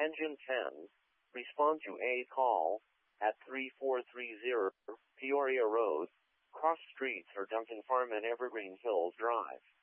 Engine 10. Respond to a call at 3430 Peoria Road, cross streets or Duncan Farm and Evergreen Hills Drive.